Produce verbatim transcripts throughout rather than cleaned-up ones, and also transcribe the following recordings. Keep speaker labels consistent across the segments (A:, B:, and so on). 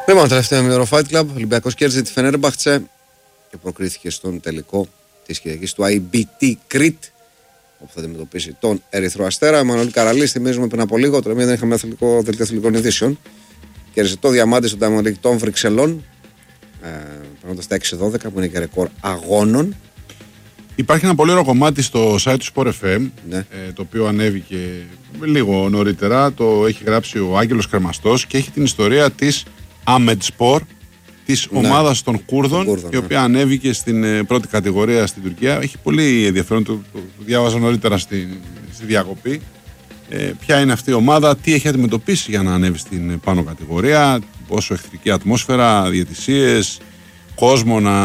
A: Λοιπόν, τελευταίο ημίωρο Fight Club. Ο Ολυμπιακός κέρδισε τη Φενέρμπαχτσε και προκρίθηκε στον τελικό της Κυριακής του άι μπι τι Crete, όπου θα αντιμετωπίσει τον Ερυθρό Αστέρα. Εμμανουήλ Καραλής, θυμίζουμε πριν από λίγο, τώρα δεν είχαμε αθλητικό δελτίο αθλητικών ειδήσεων. Κέρδισε το διαμάντι στον Diamond League των Βρυξελών, ε, περνώντας τα έξι δώδεκα που είναι και ρεκόρ αγώνων.
B: Υπάρχει ένα πολύ ωραίο κομμάτι στο site του Sport εφ εμ,
A: Ναι.
B: ε, το οποίο ανέβηκε λίγο νωρίτερα. Το έχει γράψει ο Άγγελος Κρεμαστός και έχει την ιστορία της Ahmedspor, της
A: Ναι.
B: ομάδας των Κούρδων,
A: Κούρδων,
B: η
A: ναι.
B: οποία ανέβηκε στην ε, πρώτη κατηγορία στην Τουρκία. Έχει πολύ ενδιαφέρον, το, το, το διάβαζα νωρίτερα στη, στη διακοπή. Ε, ποια είναι αυτή η ομάδα, τι έχει αντιμετωπίσει για να ανέβει στην πάνω κατηγορία, πόσο εχθρική ατμόσφαιρα, διαιτησίες, κόσμο να,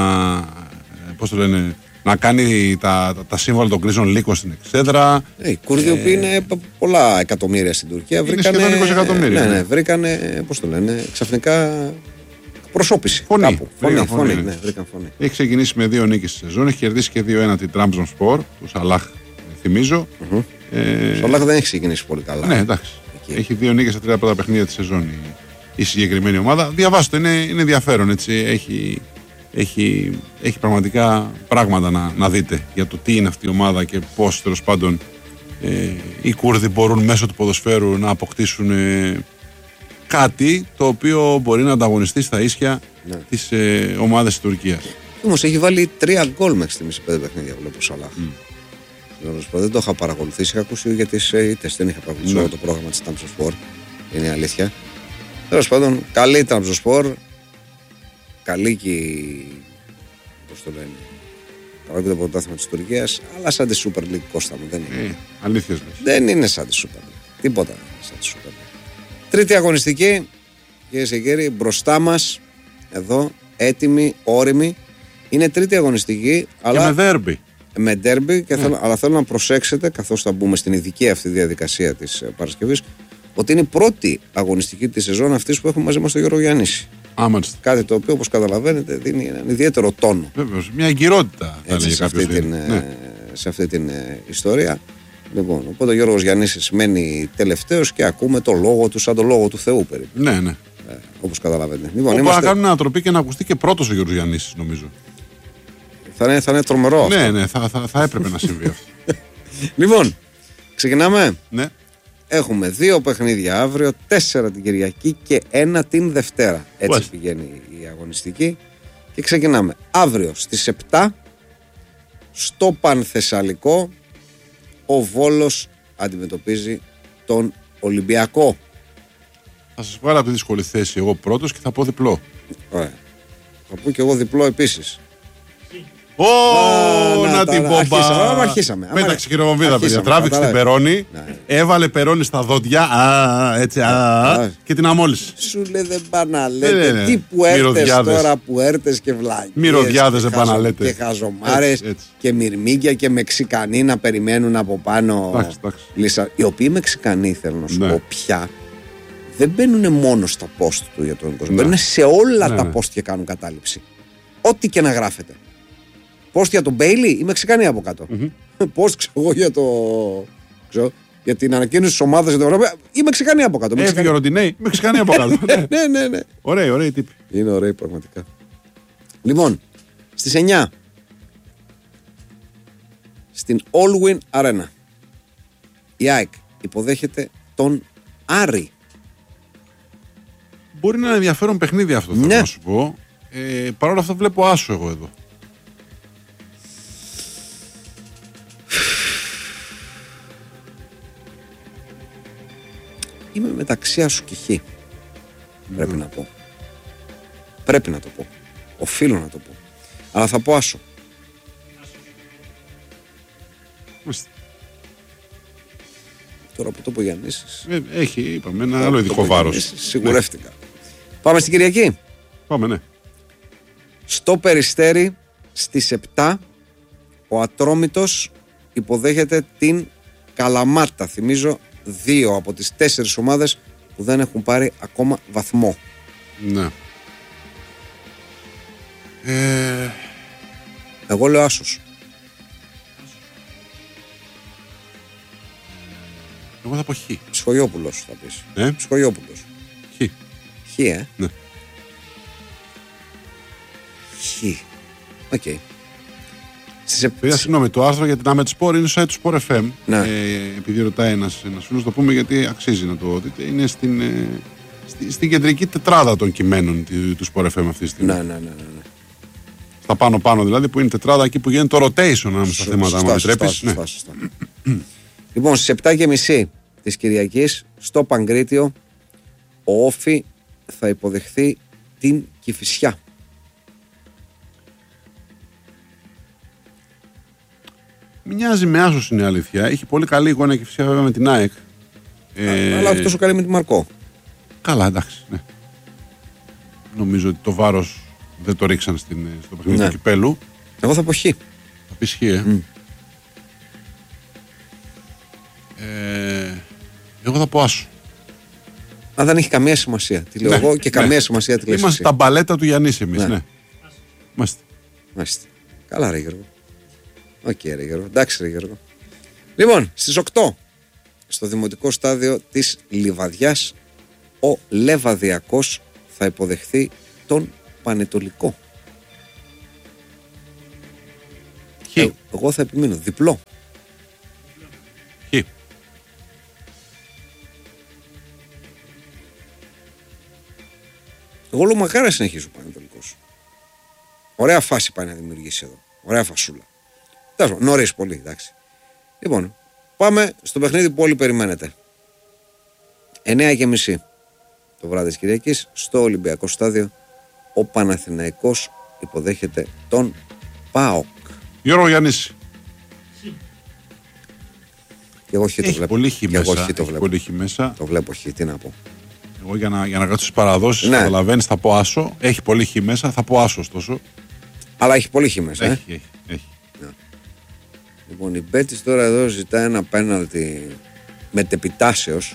B: ε, πώς το λένε, να κάνει τα, τα, τα σύμβολα των κρίσεων λύκων στην εξέδρα.
A: Ε, οι Κούρδοι, οι οποίοι είναι π- πολλά εκατομμύρια στην Τουρκία,
B: Είναι
A: βρήκανε.
B: σχεδόν είκοσι εκατομμύρια,
A: Ναι,
B: ναι.
A: ναι, βρήκανε, πώς το λένε, ξαφνικά προσώπηση.
B: Φωνή.
A: Κάπου. Φωνή,
B: Βρήκαν
A: φωνή,
B: φωνή,
A: ναι,
B: ναι.
A: βρήκαν φωνή.
B: Έχει ξεκινήσει με δύο νίκες στη σεζόν, έχει κερδίσει και δύο ένα την Trabzonspor, του Σαλάχ, θυμίζω.
A: Mm-hmm.
B: Ε,
A: Στο Λάχο δεν έχει ξεκινήσει πολύ καλά.
B: ναι, εντάξει.
A: Εκεί.
B: Έχει δύο νίκες στα τρία πρώτα παιχνίδια τη σεζόν η, η συγκεκριμένη ομάδα. Διαβάστε, είναι, είναι ενδιαφέρον. Έτσι. Έχει, έχει, έχει πραγματικά πράγματα να, να δείτε για το τι είναι αυτή η ομάδα και πώς τέλος πάντων ε, οι Κούρδοι μπορούν μέσω του ποδοσφαίρου να αποκτήσουν ε, κάτι το οποίο μπορεί να ανταγωνιστεί στα ίσια
A: Ναι.
B: τις ε, ομάδες της Τουρκίας.
A: Όμως έχει βάλει τρία γκολ μέχρι στιγμή σε πέντε παιχνίδια, βλέπω ο Σαλάχ. Mm. Δεν το είχα παρακολουθήσει, είχα ακούσει για τις ήττες, δεν είχα παρακολουθήσει
B: Ναι.
A: όλο το πρόγραμμα της Trabzonspor. Είναι η αλήθεια. Τέλος πάντων, καλή Trabzonspor, καλή και η- πώς το λένε, καλό και το πρωτάθλημα της Τουρκίας, αλλά σαν τη Super League, Κώστα μου, δεν είναι.
B: Ε, αλήθειες λες.
A: Δεν είναι σαν τη Super League. Τίποτα δεν είναι σαν τη Super League. Τρίτη αγωνιστική, κυρίες και κύριοι, μπροστά μας, εδώ, έτοιμοι, όριμοι. Είναι τρίτη αγωνιστική,
B: Και
A: αλλά
B: με δέρμπι.
A: με ντέρμπι, και
B: Ναι.
A: θέλω, αλλά θέλω να προσέξετε, καθώς θα μπούμε στην ειδική αυτή διαδικασία της ε, Παρασκευής, ότι είναι η πρώτη αγωνιστική της σεζόν αυτής που έχουμε μαζί μας τον Γιώργο Γιαννίση.
B: Άμανστα.
A: Κάτι το οποίο, όπως καταλαβαίνετε, δίνει έναν ιδιαίτερο τόνο
B: Βέβαιως, μια εγκυρότητα θα
A: έτσι,
B: έλεγε
A: σε, αυτή
B: κάποιος.
A: την,
B: είναι.
A: ε,
B: Ναι.
A: σε αυτή την ε, ιστορία. Λοιπόν, οπότε ο Γιώργος Γιαννίσης μένει τελευταίος και ακούμε το λόγο του σαν το λόγο του Θεού περίπου,
B: Ναι, ναι.
A: ε, όπως καταλαβαίνετε. Λοιπόν,
B: Όπου να
A: είμαστε,
B: κάνουν ανατροπή και να ακουστεί και πρώτος ο Γιώργος Γιαννίσης, νομίζω.
A: θα, είναι, θα είναι τρομερό αυτό.
B: Ναι, ναι, θα, θα, θα έπρεπε να συμβεί αυτό.
A: Λοιπόν, ξεκινάμε.
B: Ναι.
A: Έχουμε δύο παιχνίδια αύριο, τέσσερα την Κυριακή και ένα την Δευτέρα. Έτσι
B: Μάλιστα.
A: πηγαίνει η αγωνιστική. Και ξεκινάμε αύριο στις επτά στο Πανθεσσαλικό. Ο Βόλος αντιμετωπίζει τον Ολυμπιακό.
B: Θα σας βγάλω από τη δύσκολη θέση εγώ πρώτος και θα πω διπλό.
A: Ωραία. Θα πω και εγώ διπλό επίσης.
B: Ω,
A: Α,
B: να
A: να
B: την
A: τα-
B: πω.
A: αρχίσαμε, άμα αρχίσαμε, άμα-
B: Πέταξε χειροβομβίδα, παιδιά.
A: αρχίσαμε,
B: Τράβηξε την
A: κατάλαβε.
B: περώνη,
A: Ναι.
B: έβαλε περώνη στα δόντια, α, έτσι, α,
A: Α.
B: και την αμόλυσε.
A: Σου λέει δεν πάνε να λέτε.
B: Ναι, ναι, ναι.
A: Τι που έρτες
B: Μυρωδιάδες.
A: τώρα, που έρτες και βλάκες.
B: Μυρωδιάδες
A: και
B: δεν πάνε να
A: χαζο-
B: λέτε.
A: Και χαζομάρες
B: Έτσι, έτσι.
A: και μυρμήγκια και Μεξικανοί να περιμένουν από πάνω.
B: Εντάξει, εντάξει.
A: λισσα- Οι οποίοι Μεξικανοί, θέλω να σου
B: Ναι.
A: πω πια, δεν μπαίνουν μόνο στα post του για τον κόσμο.
B: Ναι.
A: Μπαίνουν σε όλα
B: Ναι,
A: τα
B: ναι.
A: post και κάνουν κατάληψη. Ό,τι και να γράφετε. Post για τον Μπέιλι, οι Μεξικανοί από κάτω. Post ξέρω εγώ για το. Ξέρω, για την ανακοίνωση τη ομάδα για την Ευρώπη, οι Μεξικανοί από κάτω.
B: Έφυγε
A: Μεξικανοί.
B: ο Ροντινέη, Μεξικανοί από κάτω. Ναι.
A: Ναι, ναι, ναι.
B: Ωραίοι, ωραίοι τύποι.
A: Είναι ωραίοι πραγματικά. Λοιπόν, στις εννιά στην All Win Arena η ΑΕΚ υποδέχεται τον Άρη.
B: Μπορεί να είναι ενδιαφέρον παιχνίδι αυτό, θέλω
A: Ναι.
B: να σου πω. Ε, Παρ' όλα αυτά βλέπω άσο εγώ εδώ.
A: Είμαι μεταξύ Άσου και Χ. Πρέπει να πω. Πρέπει να το πω. Οφείλω να το πω. Αλλά θα πω Άσο.
B: Μάλιστα.
A: Τώρα που το πω Γιαννίσης,
B: Ε, Έχει, είπαμε, ένα
A: τώρα
B: άλλο
A: που το
B: ειδικό
A: πω
B: βάρος.
A: Γιαννίσης, Σιγουρεύτηκα. Πάμε στην Κυριακή.
B: Πάμε, ναι.
A: Στο Περιστέρι στις επτά ο Ατρόμητος υποδέχεται την Καλαμάτα. Θυμίζω δύο από τις τέσσερις ομάδες που δεν έχουν πάρει ακόμα βαθμό.
B: Ναι. Ε,
A: Εγώ λέω Άσος.
B: εγώ θα πω Χ.
A: Ψυχογιόπουλος θα πεις.
B: Ε?
A: Ψυχογιόπουλος.
B: Χ.
A: Χ, ε.
B: Ναι.
A: Ισχύει. Οκ. Okay.
B: Παιδιά, συγγνώμη, το άρθρο για την Άμετ Σπορ είναι στο site του Sport εφ εμ.
A: Ναι.
B: Ε, επειδή ρωτάει ένας φίλος, το πούμε γιατί αξίζει να το δείτε. Είναι στην, ε, στη, στην κεντρική τετράδα των κειμένων του, του Sport εφ εμ αυτή τη στιγμή.
A: Ναι, ναι, ναι, ναι.
B: Στα πάνω-πάνω δηλαδή, που είναι τετράδα, εκεί που γίνεται το rotation ανάμεσα στα θέματα. Αν επιτρέπεις. Ναι.
A: Λοιπόν, στις επτά και μισή της Κυριακής, στο Παγκρίτιο, ο Όφι θα υποδεχθεί την Κηφισιά.
B: Μοιάζει με άσος, είναι η αλήθεια. Έχει πολύ καλή εικόνα και φυσικά βέβαια με την ΑΕΚ.
A: Ε... Αλλά όχι τόσο καλή με τη Μαρκό.
B: Καλά, εντάξει. Ναι. Νομίζω ότι το βάρος δεν το ρίξαν στην, στο παιχνίδι ναι. του κυπέλου.
A: Εγώ θα πω χ.
B: Θα πεις χ, ε. Mm. ε. Εγώ θα πω άσο.
A: Αν δεν έχει καμία σημασία. Τι λέω ναι, εγώ και ναι. καμία σημασία τι λες.
B: Είμαστε τα μπαλέτα του Γιαννής εμείς. Ναι. ναι. Είμαστε.
A: Είμαστε. Καλά, ρε Γιώργο. Οκ, okay, ρε Γιώργο. Εντάξει, ρε Γιώργο. Λοιπόν, στις οκτώ, στο δημοτικό στάδιο της Λιβαδιάς, ο Λεβαδιακός θα υποδεχθεί τον Πανετολικό.
B: Χ.
A: Ε, εγώ θα επιμείνω. Διπλό.
B: Χ.
A: Εγώ λέω μακάρι να συνεχίσει ο Πανετολικός. Ωραία φάση πάει να δημιουργήσει εδώ. Ωραία φασούλα. Νωρίς πολύ, εντάξει. Λοιπόν, πάμε στο παιχνίδι που όλοι περιμένετε. εννιά και μισή το βράδυ της Κυριακής, στο Ολυμπιακό στάδιο, ο Παναθηναϊκός υποδέχεται τον ΠΑΟΚ.
B: Γιώργο Γιάννης.
A: Και εγώ χ το βλέπω.
B: Πολύ χ μέσα.
A: Εγώ χ το βλέπω.
B: Πολύ χ μέσα.
A: Το βλέπω χ, τι να πω.
B: Εγώ για να, για να κάτσω στις παραδόσεις,
A: ναι.
B: καταλαβαίνεις, θα πω άσο. Έχει πολύ χ μέσα, θα πω άσο ωστόσο.
A: Αλλά έχει πολύ χ μέσα.
B: Έχει,
A: ε?
B: έχει, έχει.
A: Ναι. Λοιπόν, η Μπέτης τώρα εδώ ζητά ένα πέναλτι μετεπιτάσεως.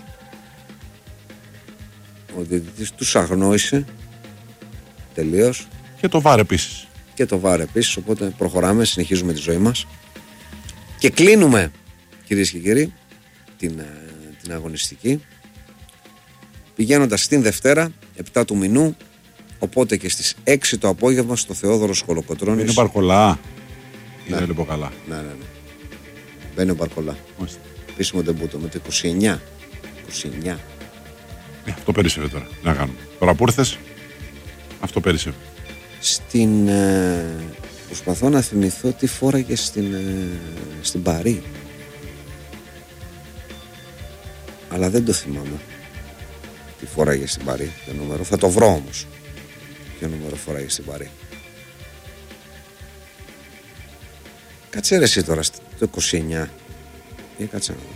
A: Ο διαιτητής τους αγνόησε τελείως.
B: Και το βάρ επίσης.
A: Και το βάρ επίσης, οπότε προχωράμε, συνεχίζουμε τη ζωή μας. Και κλείνουμε, κυρίες και κύριοι, την, την αγωνιστική. Πηγαίνοντας στην Δευτέρα, επτά του μηνού, οπότε και στις έξι το απόγευμα στο Θεόδωρος Κολοκοτρώνης.
B: Είναι Μπαρκολά. Ναι. Δεν λέω καλά.
A: Ναι, ναι, ναι. Μπαίνει ο Μπαρκολά. Επίσημο ντεμπούτο με το είκοσι εννιά. είκοσι εννιά.
B: Ε, αυτό περισσεύει τώρα. Να κάνουμε. Τώρα που ήρθες, αυτό περισσεύει.
A: Στην. Ε, προσπαθώ να θυμηθώ τι φόραγε στην, ε, στην Παρί. Αλλά δεν το θυμάμαι. Τι φόραγε στην Παρί. Το νούμερο. Θα το βρω όμως. Ποιο νούμερο φοράγε στην Παρί. Κάτσε ρε εσύ τώρα το είκοσι εννιά. Ή κάτσε να δω.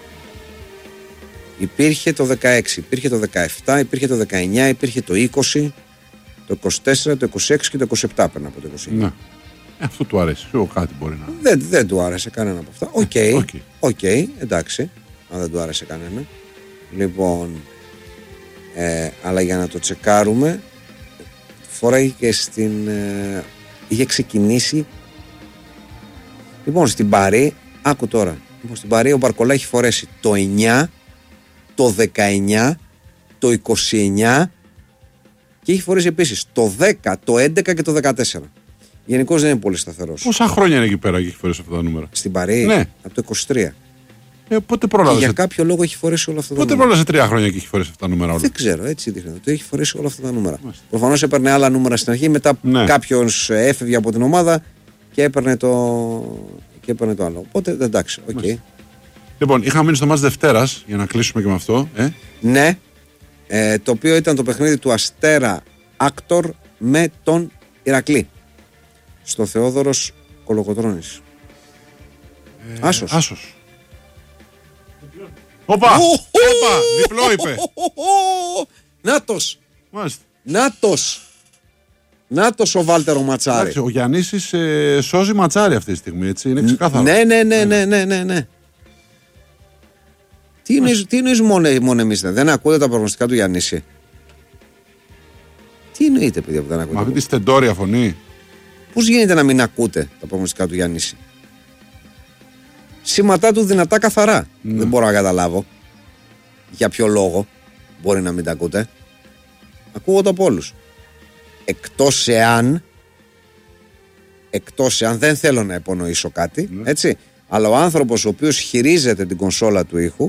A: Υπήρχε το δεκαέξι, υπήρχε το δεκαεπτά, υπήρχε το δεκαεννιά, υπήρχε το είκοσι, το είκοσι τέσσερα, το είκοσι έξι και το είκοσι επτά πέρα από το είκοσι εννιά.
B: Ναι. Αυτό του αρέσει. Εγώ κάτι μπορεί να.
A: Δεν, δεν του άρεσε κανένα από αυτά. Οκ, okay, okay. okay, εντάξει. Αν δεν του άρεσε κανένα. Λοιπόν, ε, αλλά για να το τσεκάρουμε, φοράει και στην. Ε, είχε ξεκινήσει. Λοιπόν, στην Παρί, άκου τώρα. Λοιπόν, στην Παρί ο Μπαρκολά έχει φορέσει το εννιά, το δεκαεννιά, το είκοσι εννιά και έχει φορέσει επίσης το δέκα, το έντεκα και το δεκατέσσερα. Γενικώς δεν είναι πολύ σταθερός.
B: Πόσα χρόνια είναι εκεί πέρα και έχει φορέσει αυτά τα νούμερα?
A: Στην Παρί,
B: ναι.
A: Από το είκοσι τρία.
B: Ε, πότε πρόλαβε.
A: Για κάποιο λόγο έχει φορέσει όλα αυτά τα
B: πότε
A: νούμερα.
B: Πότε πρόλαβε τρία χρόνια και έχει φορέσει αυτά τα νούμερα όλα?
A: Δεν ξέρω, έτσι δείχνει. Το έχει φορέσει όλα αυτά τα νούμερα. Προφανώς έπαιρνε άλλα νούμερα στην αρχή, μετά
B: ναι. κάποιος
A: έφευγε από την ομάδα και έπαιρνε το, και έπαιρνε το άλλο. Οπότε εντάξει, οκ. Okay.
B: Λοιπόν, είχαμε μείνει στο μάτς Δευτέρας για να κλείσουμε και με αυτό. Ε?
A: Ναι, ε, το οποίο ήταν το παιχνίδι του Αστέρα Άκτορ με τον Ηρακλή. Στο Θεόδωρος Κολοκοτρώνης. Ε, Άσος.
B: Άσος. Όπα! Όπα! Διπλό είπε.
A: Νάτος.
B: Μάλιστα.
A: Νάτος. Νάτος ο Βάλτερο Ματσάρη.
B: Εντάξει, ο Γιαννίσης ε, σώζει Ματσάρη αυτή τη στιγμή, έτσι. Είναι ξεκάθαρο.
A: Ναι, ναι, ναι, ναι, ναι, ναι, ναι. Τι εννοείς, τι εννοείς μόνο, μόνο εμείς, δεν ακούτε τα προγνωστικά του Γιαννίση? Τι εννοείτε, παιδιά, που δεν ακούτε?
B: Με αυτή τη στεντόρια φωνή.
A: Πώς γίνεται να μην ακούτε τα προγνωστικά του Γιαννίση? Σηματά του δυνατά καθαρά. Ναι. Δεν μπορώ να καταλάβω για ποιο λόγο μπορεί να μην τα ακούτε. Ακούγονται από όλους. Εκτός εάν εκτός αν δεν θέλω να υπονοήσω κάτι,
B: ναι.
A: έτσι, αλλά ο άνθρωπος ο οποίος χειρίζεται την κονσόλα του ήχου,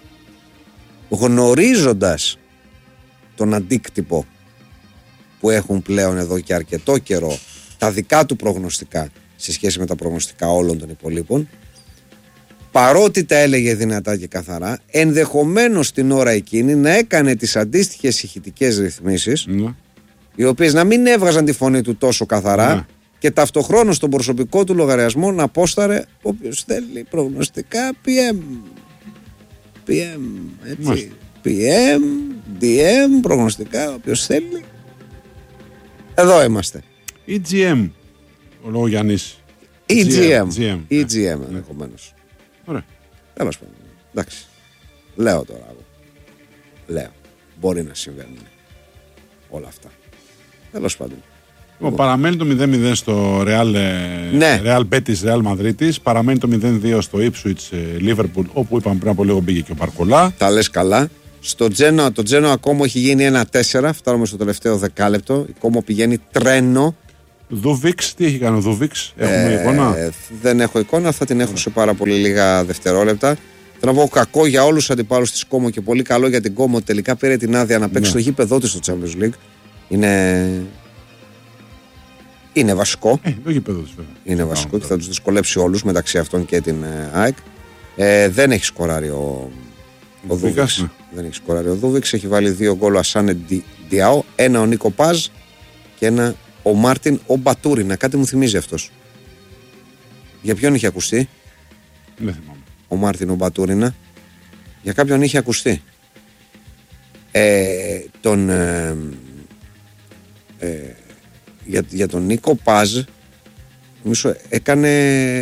A: γνωρίζοντας τον αντίκτυπο που έχουν πλέον εδώ και αρκετό καιρό τα δικά του προγνωστικά σε σχέση με τα προγνωστικά όλων των υπολείπων, παρότι τα έλεγε δυνατά και καθαρά, ενδεχομένως την ώρα εκείνη να έκανε τις αντίστοιχες ηχητικές ρυθμίσεις,
B: ναι.
A: οι οποίες να μην έβγαζαν τη φωνή του τόσο καθαρά, ναι. και ταυτοχρόνως στον προσωπικό του λογαριασμό να απόσταρε όποιος θέλει προγνωστικά πι εμ. πι εμ, έτσι. Μάλιστα. πι εμ, ντι εμ, προγνωστικά, όποιος θέλει. Εδώ είμαστε.
B: Ή τζι εμ, ο λόγο Γιάννης.
A: Ή τζι εμ.
B: τζι εμ.
A: Ή τζι εμ, ενδεχομένως.
B: Ωραία.
A: Τέλος πάντων. Εντάξει. Λέω τώρα. Λέω. Μπορεί να συμβαίνουν όλα αυτά. Τέλος πάντων.
B: Λοιπόν, παραμένει το μηδέν μηδέν στο Real,
A: ναι.
B: Real Betis Real Madrid. Παραμένει το μηδέν δύο στο Ipswich Liverpool, όπου είπαμε πριν από λίγο μπήκε και ο Μπαρκολά.
A: Τα λες καλά. Στο Τζένο, το Τζένο ακόμα έχει γίνει ένα τέσσερα. Φτάνουμε στο τελευταίο δεκάλεπτο. Η Κόμο πηγαίνει τρένο.
B: Δούβιξ, τι έχει κάνει ο Δούβιξ, έχουμε
A: ε,
B: εικόνα.
A: Δεν έχω εικόνα, θα την έχω σε πάρα πολύ λίγα δευτερόλεπτα. Θέλω να πω κακό για όλους τους αντιπάλους της Κόμο και πολύ καλό για την Κόμο. Τελικά πήρε την άδεια να παίξει, ναι, στο γήπεδό της στο Champions League. Είναι. Είναι βασικό.
B: Ε, το γήπεδο της, βέβαια.
A: Είναι βασικό και θα τους δυσκολέψει όλους, μεταξύ αυτών και την ΑΕΚ. Ε, δεν έχει σκοράρει ο, ο Δούβιξ. Ναι. Δεν έχει σκοράρει ο Δούβιξ. Έχει βάλει δύο γκολ ο Ασάνε Διάο, ένα ο Νίκο Πάζ και ένα ο Μάρτιν ο Μπατούρινα. Κάτι μου θυμίζει αυτός. Για ποιον είχε ακουστεί?
B: Δεν θυμάμαι.
A: Ο Μάρτιν ο Μπατούρινα. Για κάποιον είχε ακουστεί. Ε, τον. Ε, ε, Για, για τον Νίκο Πάζ νομίζω έκανε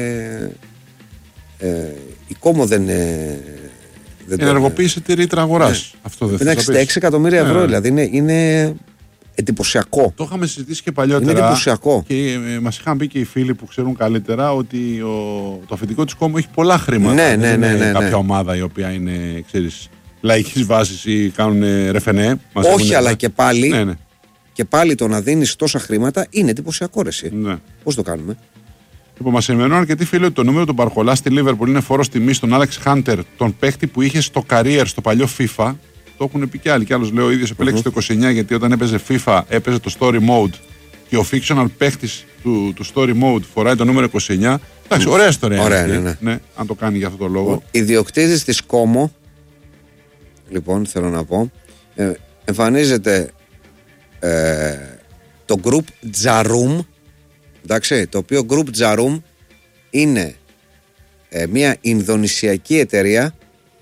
A: ε, η Κόμο δεν, ε, δεν
B: ενεργοποίησε τη ρήτρα αγοράς. Ναι. Αυτό δεν
A: είναι εξήντα έξι εκατομμύρια ευρώ, ναι, δηλαδή είναι, είναι εντυπωσιακό.
B: Το είχαμε συζητήσει και παλιότερα.
A: Είναι εντυπωσιακό.
B: Και ε, μας είχαν πει και οι φίλοι που ξέρουν καλύτερα ότι ο, το αφεντικό της Κόμο έχει πολλά χρήματα.
A: Ναι, ναι, ναι, ναι, ναι,
B: κάποια
A: ναι.
B: ομάδα η οποία είναι, ξέρεις, λαϊκής βάσης ή κάνουν ρεφενέ.
A: Όχι, αλλά και πάλι.
B: Ναι, ναι.
A: Και πάλι το να δίνεις τόσα χρήματα είναι εντυπωσιακό, ρε εσύ.
B: Ναι.
A: Πώς το κάνουμε?
B: Λοιπόν, μας ενημερώνουν αρκετοί φίλοι ότι το νούμερο του Μπαρκολά στη Λίβερπουλ είναι φόρος τιμής στον Άλεξ Χάντερ, τον παίχτη που είχε στο career στο παλιό FIFA. Το έχουν πει και άλλοι. Κι άλλος λέει ο ίδιος επέλεξε mm-hmm. το είκοσι εννιά γιατί όταν έπαιζε FIFA έπαιζε το story mode και ο fictional παίχτης του, του story mode φοράει το νούμερο είκοσι εννιά. Εντάξει, mm. ωραία ιστορία.
A: Ωραία,
B: αυτή,
A: ναι, ναι.
B: Ναι, αν το κάνει για αυτό το λόγο.
A: Ιδιοκτήτης της Κόμο, λοιπόν, θέλω να πω, ε, εμφανίζεται. Ε, το Group Jarum, εντάξει, το οποίο Group Jarum είναι ε, μια Ινδονησιακή εταιρεία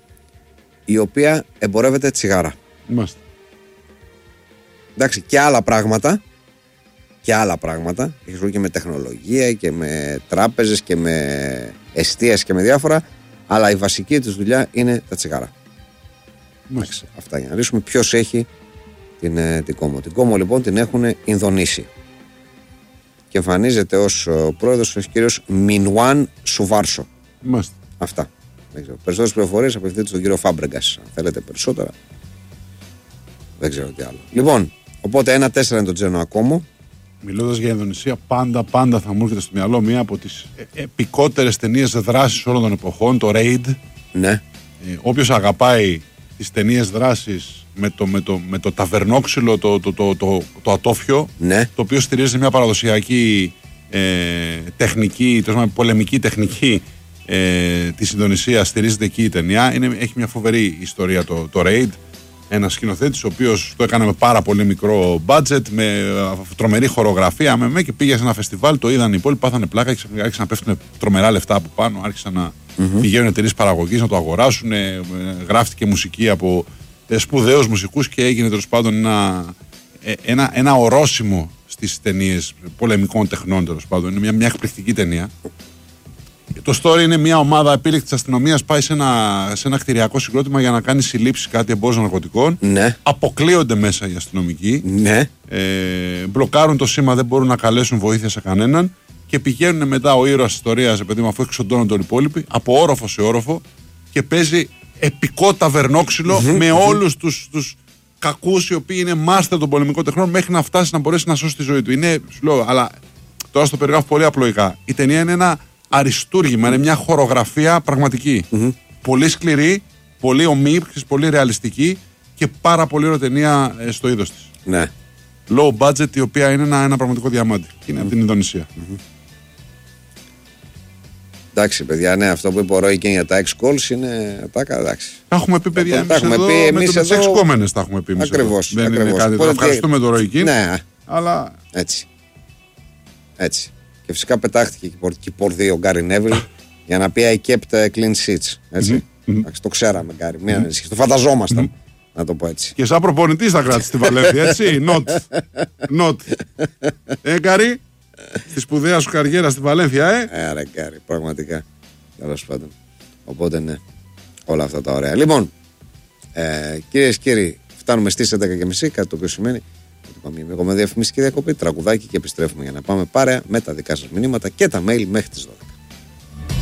A: η οποία εμπορεύεται τσιγάρα.
B: Μάλιστα.
A: Εντάξει, και άλλα πράγματα και άλλα πράγματα, έχει και με τεχνολογία και με τράπεζες και με εστίαση και με διάφορα, αλλά η βασική της δουλειά είναι τα τσιγάρα. Εντάξει, αυτά για να ρίξουμε ποιος έχει την, την Κόμο. Την Κόμο λοιπόν την έχουν Ινδονήσοι. Και εμφανίζεται ως ο πρόεδρος ο κύριος Μινουάν Σουβάρσο.
B: Μάλιστα.
A: Αυτά. Δεν ξέρω. Περισσότερες πληροφορίες απευθύνεται στον κύριο Φάμπρεγκας. Αν θέλετε περισσότερα. Δεν ξέρω τι άλλο. Λοιπόν, οπότε ένα τέσσερα είναι το Τζένο ακόμα.
B: Μιλώντας για Ινδονησία, πάντα, πάντα θα μου έρχεται στο μυαλό μία από τις επικότερες ταινίες δράσης όλων των εποχών, το Raid.
A: Ναι.
B: Ε, όποιος αγαπάει τις ταινίες δράσης με το, με το, με το ταβερνόξυλο, το, το, το, το, το ατόφιο,
A: ναι,
B: το οποίο στηρίζεται μια παραδοσιακή ε, τεχνική, τόσο, πολεμική τεχνική ε, της Ινδονησίας, στηρίζεται εκεί η ταινία. Είναι, έχει μια φοβερή ιστορία το, το Raid. Ένας σκηνοθέτης ο οποίος το έκανε με πάρα πολύ μικρό budget, με τρομερή χορογραφία, με, με και πήγε σε ένα φεστιβάλ, το είδαν οι υπόλοιποι, πάθανε πλάκα και άρχισαν να πέφτουν τρομερά λεφτά από πάνω, άρχισαν να mm-hmm. πηγαίνουν εταιρείες παραγωγής να το αγοράσουν, ε, γράφτηκε μουσική από ε, σπουδαίους μουσικούς και έγινε τέλος πάντων ένα, ε, ένα, ένα ορόσημο στις ταινίες πολεμικών τεχνών, τέλος πάντων. Είναι μια, μια εκπληκτική ταινία. Το story είναι μια ομάδα επίλεκτης αστυνομίας πάει σε ένα, σε ένα κτηριακό συγκρότημα για να κάνει συλλήψεις, κάτι εμπόριο ναρκωτικών. Ναι. Αποκλείονται μέσα οι αστυνομικοί. Ναι. Ε, μπλοκάρουν το σήμα, δεν μπορούν να καλέσουν βοήθεια σε κανέναν. Και πηγαίνουν μετά ο ήρωας της ιστορίας, επειδή αφού εξοντώνονται όλοι οι υπόλοιποι, από όροφο σε όροφο και παίζει επικό ταβερνόξυλο mm-hmm, με mm-hmm. όλους τους, τους κακούς οι οποίοι είναι μάστερ των πολεμικών τεχνών μέχρι να φτάσει να μπορέσει να σώσει τη ζωή του. Είναι, σου λέω, αλλά Τώρα στο περιγράφω πολύ απλοϊκά. Η ταινία είναι ένα αριστούργημα, είναι μια χορογραφία πραγματική.
A: Mm-hmm.
B: Πολύ σκληρή, πολύ ομή, πολύ ρεαλιστική και πάρα πολύ ωραία ταινία στο είδος της.
A: Ναι.
B: Low budget, η οποία είναι ένα, ένα πραγματικό διαμάντι. Είναι mm-hmm. από την Ινδονησία.
A: Mm-hmm. Εντάξει, παιδιά, ναι, αυτό που είπε ο Ρόι και για τα ex-calls είναι ατάκα, εντάξει.
B: Τα έχουμε πει, παιδιά, εμείς
A: έχουμε
B: εδώ,
A: πει, εμείς
B: με
A: εδώ...
B: τις εξκόμενες τα έχουμε πει.
A: Ακριβώς.
B: Δεν
A: ακριβώς.
B: είναι κάτι, το ευχαριστούμε τον Ρόι Κιν,
A: ναι.
B: αλλά...
A: Έτσι. Έτσι. Και φυσικά πετάχτηκε και πορ δύο ο Γκάρι Νέβιλ για να πει I kept clean sheets. Έτσι. Mm-hmm. Εντάξει, το ξέραμε, Γκάρι. Μην ανησυχείς. Το φανταζόμασταν. Mm-hmm. Να το πω έτσι.
B: Και σαν προπονητής θα κράτησε τη Βαλένθια, έτσι. Not. Not. Ε, Γκάρι, στη σπουδαία σου καριέρα στη Βαλένθια, ε.
A: Ε, ρε Γκάρι, πραγματικά. Τέλος πάντων. Οπότε ναι, όλα αυτά τα ωραία. Λοιπόν, ε, κυρίες και κύριοι, φτάνουμε στις έντεκα και μισή, κάτι το οποίο σημαίνει ότι πάμε με διαφημιστική διακοπή, τραγουδάκι και επιστρέφουμε για να πάμε παρέα με τα δικά σας μηνύματα και τα mail μέχρι τις δώδεκα.